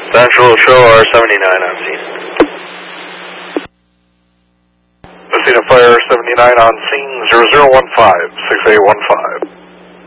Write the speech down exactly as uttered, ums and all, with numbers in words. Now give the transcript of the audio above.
Central, show R seventy-nine on scene. Scene of fire seventy-nine on scene, zero zero one five, six eight one five.